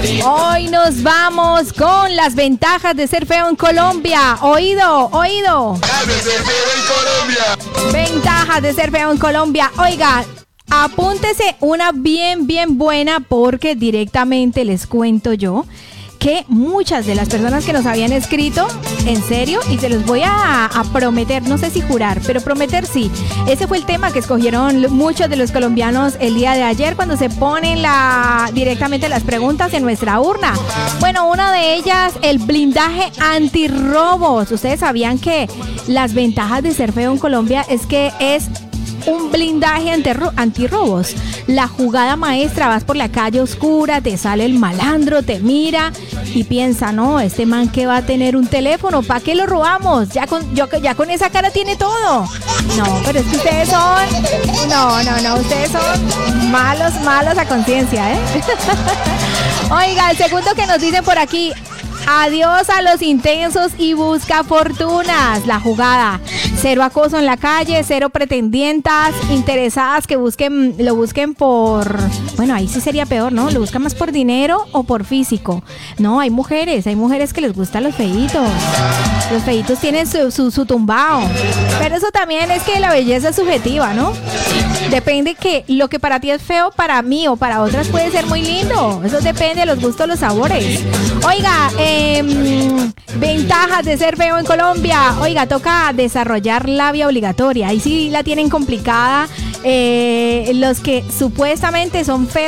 Hoy nos vamos con las ventajas de ser feo en Colombia. Oído. Ventajas de ser feo en Colombia. Oiga, apúntese una bien buena porque directamente les cuento yo que muchas de las personas que nos habían escrito, en serio, y se los voy a prometer, no sé si jurar, pero prometer sí. Ese fue el tema que escogieron muchos de los colombianos el día de ayer cuando se ponen directamente las preguntas en nuestra urna. Bueno, una de ellas, el blindaje antirrobos. Ustedes sabían que las ventajas de ser feo en Colombia es que es un blindaje antirrobos. La jugada maestra, vas por la calle oscura, te sale el malandro, te mira y piensa, no, este man que va a tener un teléfono, ¿para qué lo robamos? Ya con esa cara tiene todo. No, pero es que ustedes son, ustedes son malos a conciencia, ¿eh? Oiga, el segundo que nos dicen por aquí: adiós a los intensos y busca fortunas. La jugada: cero acoso en la calle, cero pretendientas interesadas que lo busquen por... Bueno, ahí sí sería peor, ¿no? Lo buscan más por dinero o por físico. No, hay mujeres que les gustan los feitos. Los feitos tienen su tumbao. Pero eso también es que la belleza es subjetiva, ¿no? Depende que lo que para ti es feo, para mí o para otras puede ser muy lindo. Eso depende de los gustos, los sabores. Oiga, ventajas de ser feo en Colombia. Oiga, toca desarrollar labia obligatoria. Ahí sí la tienen complicada los que supuestamente son feos